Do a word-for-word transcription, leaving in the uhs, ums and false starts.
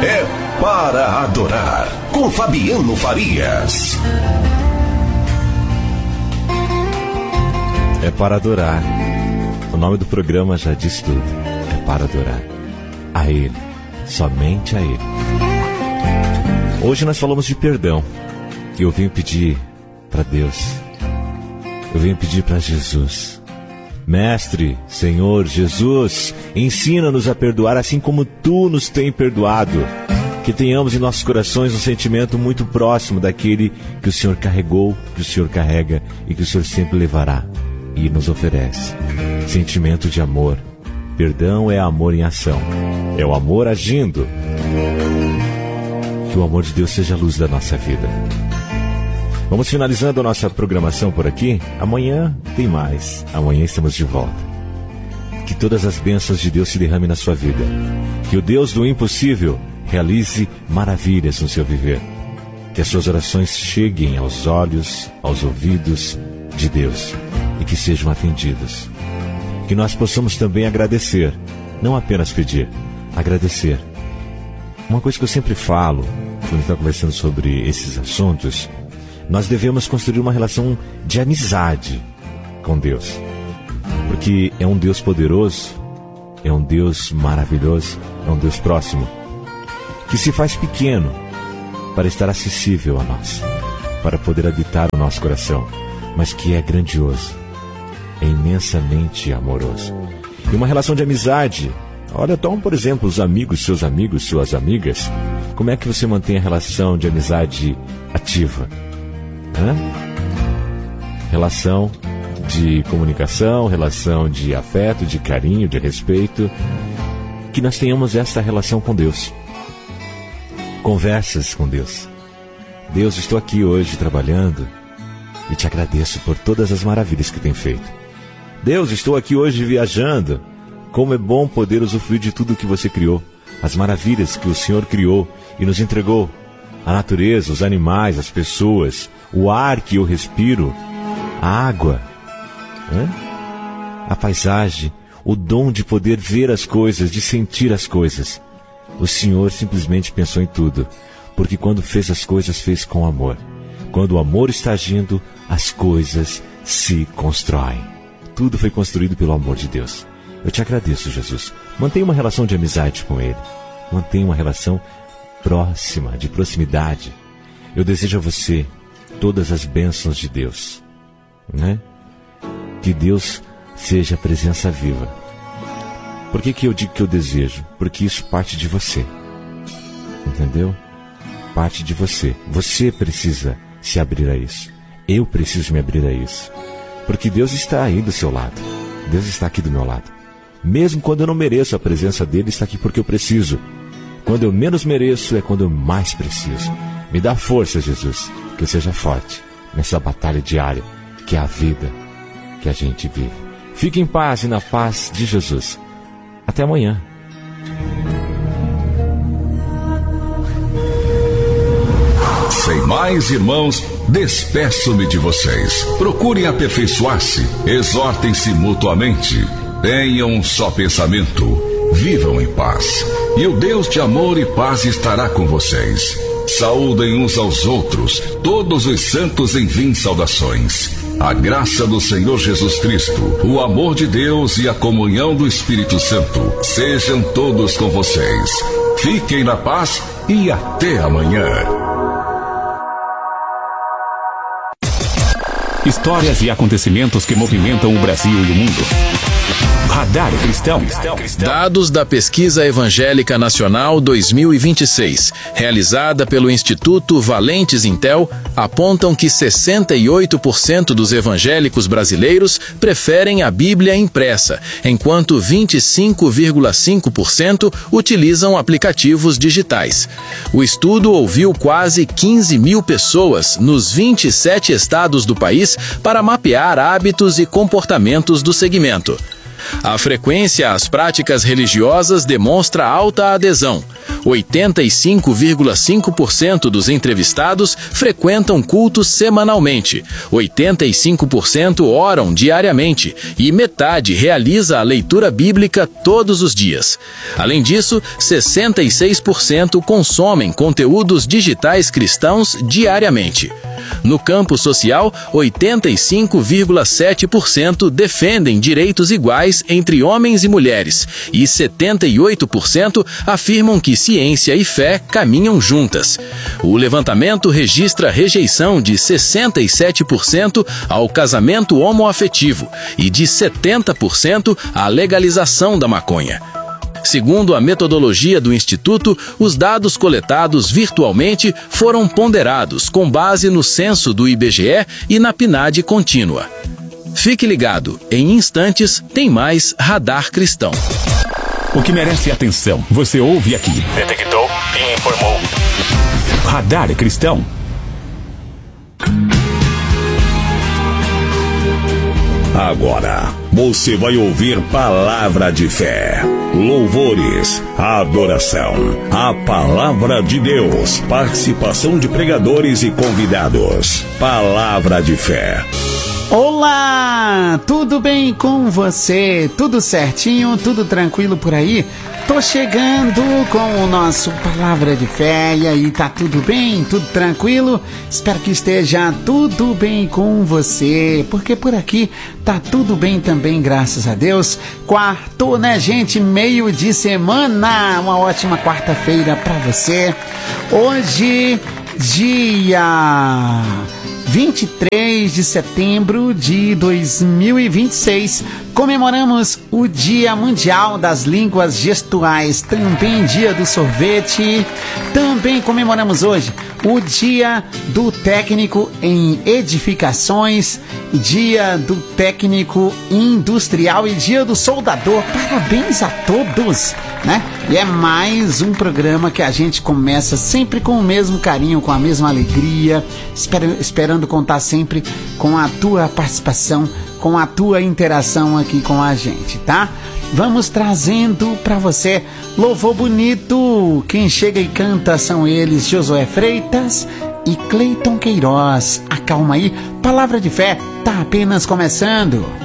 é para adorar, com Fabiano Farias. É para adorar. O nome do programa já diz tudo. É para adorar a Ele, somente a Ele. Hoje nós falamos de perdão. E eu venho pedir para Deus, eu venho pedir para Jesus: Mestre, Senhor Jesus, ensina-nos a perdoar assim como Tu nos tem perdoado. Que tenhamos em nossos corações um sentimento muito próximo daquele que o Senhor carregou, que o Senhor carrega e que o Senhor sempre levará e nos oferece. Sentimento de amor. Perdão é amor em ação. É o amor agindo. Que o amor de Deus seja a luz da nossa vida. Vamos finalizando a nossa programação por aqui. Amanhã tem mais. Amanhã estamos de volta. Que todas as bênçãos de Deus se derramem na sua vida. Que o Deus do impossível realize maravilhas no seu viver. Que as suas orações cheguem aos olhos, aos ouvidos de Deus e que sejam atendidas. Que nós possamos também agradecer, não apenas pedir, agradecer. Uma coisa que eu sempre falo, quando está conversando sobre esses assuntos, nós devemos construir uma relação de amizade com Deus. Porque é um Deus poderoso, é um Deus maravilhoso, é um Deus próximo, que se faz pequeno para estar acessível a nós, para poder habitar o nosso coração, mas que é grandioso, é imensamente amoroso. E uma relação de amizade, olha, toma por exemplo os amigos, seus amigos, suas amigas. Como é que você mantém a relação de amizade ativa? Hã? Relação de comunicação, relação de afeto, de carinho, de respeito. Que nós tenhamos essa relação com Deus. Conversas com Deus. Deus, estou aqui hoje trabalhando e te agradeço por todas as maravilhas que tem feito. Deus, estou aqui hoje viajando. Como é bom poder usufruir de tudo que você criou. As maravilhas que o Senhor criou e nos entregou. A natureza, os animais, as pessoas, o ar que eu respiro, a água, né? A paisagem, o dom de poder ver as coisas, de sentir as coisas. O Senhor simplesmente pensou em tudo, porque quando fez as coisas, fez com amor. Quando o amor está agindo, as coisas se constroem. Tudo foi construído pelo amor de Deus. Eu te agradeço, Jesus. Mantenha uma relação de amizade com Ele. Mantenha uma relação próxima, de proximidade. Eu desejo a você todas as bênçãos de Deus, né? Que Deus seja a presença viva. Por que que eu digo que eu desejo? Porque isso parte de você. Entendeu? Parte de você. Você precisa se abrir a isso. Eu preciso me abrir a isso. Porque Deus está aí do seu lado. Deus está aqui do meu lado. Mesmo quando eu não mereço, a presença dele está aqui porque eu preciso. Quando eu menos mereço, é quando eu mais preciso. Me dá força, Jesus, que eu seja forte nessa batalha diária, que é a vida que a gente vive. Fique em paz e na paz de Jesus. Até amanhã. Sem mais, irmãos, despeço-me de vocês. Procurem aperfeiçoar-se, exortem-se mutuamente. Tenham um só pensamento, vivam em paz. E o Deus de amor e paz estará com vocês. Saúdem uns aos outros, todos os santos enviem saudações. A graça do Senhor Jesus Cristo, o amor de Deus e a comunhão do Espírito Santo sejam todos com vocês. Fiquem na paz e até amanhã. Histórias e acontecimentos que movimentam o Brasil e o mundo. Radar Cristão. Dados da Pesquisa Evangélica Nacional dois mil e vinte e seis, realizada pelo Instituto Valentes Intel, apontam que sessenta e oito por cento dos evangélicos brasileiros preferem a Bíblia impressa, enquanto vinte e cinco vírgula cinco por cento utilizam aplicativos digitais. O estudo ouviu quase quinze mil pessoas nos vinte e sete estados do país para mapear hábitos e comportamentos do segmento. A frequência às práticas religiosas demonstra alta adesão. oitenta e cinco vírgula cinco por cento dos entrevistados frequentam cultos semanalmente, oitenta e cinco por cento oram diariamente e metade realiza a leitura bíblica todos os dias. Além disso, sessenta e seis por cento consomem conteúdos digitais cristãos diariamente. No campo social, oitenta e cinco vírgula sete por cento defendem direitos iguais entre homens e mulheres e setenta e oito por cento afirmam que ciência e fé caminham juntas. O levantamento registra rejeição de sessenta e sete por cento ao casamento homoafetivo e de setenta por cento à legalização da maconha. Segundo a metodologia do Instituto, os dados coletados virtualmente foram ponderados com base no censo do I B G E e na P N A D contínua. Fique ligado, em instantes tem mais Radar Cristão. O que merece atenção, você ouve aqui. Detectou e informou. Radar Cristão. Agora, você vai ouvir palavra de fé, louvores, adoração, a palavra de Deus, participação de pregadores e convidados. Palavra de fé. Olá, tudo bem com você? Tudo certinho? Tudo tranquilo por aí? Tô chegando com o nosso Palavra de Fé. E aí, tá tudo bem? Tudo tranquilo? Espero que esteja tudo bem com você, porque por aqui tá tudo bem também, graças a Deus. Quarto, né, gente? Meio de semana. Uma ótima quarta-feira pra você. Hoje, dia vinte e três de setembro de dois mil e vinte e seis, comemoramos o Dia Mundial das Línguas Gestuais, também Dia do Sorvete. Também comemoramos hoje o Dia do Técnico em Edificações, Dia do Técnico Industrial e Dia do Soldador. Parabéns a todos, né? E é mais um programa que a gente começa sempre com o mesmo carinho, com a mesma alegria, esper- esperando contar sempre com a tua participação, com a tua interação aqui com a gente, tá? Vamos trazendo para você louvor bonito. Quem chega e canta são eles, Josué Freitas e Cleiton Queiroz. Acalma aí, Palavra de Fé tá apenas começando.